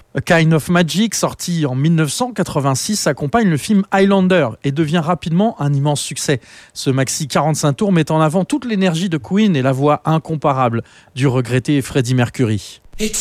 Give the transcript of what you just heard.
A Kind of Magic, sorti en 1986, accompagne le film Highlander et devient rapidement un immense succès. Ce maxi 45 tours met en avant toute l'énergie de Queen et la voix incomparable du regretté Freddie Mercury.